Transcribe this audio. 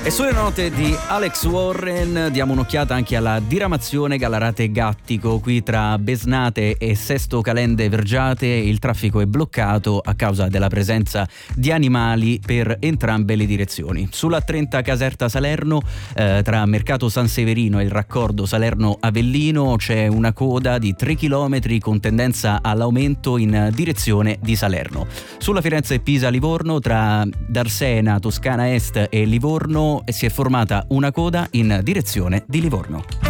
E sulle note di Alex Warren diamo un'occhiata anche alla diramazione Gallarate-Gattico. Qui tra Besnate e Sesto Calende Vergiate il traffico è bloccato a causa della presenza di animali per entrambe le direzioni. Sulla 30 Caserta Salerno tra Mercato San Severino e il raccordo Salerno-Avellino c'è una coda di 3 km con tendenza all'aumento in direzione di Salerno. Sulla Firenze-Pisa-Livorno tra Darsena, Toscana Est e Livorno si è formata una coda in direzione di Livorno.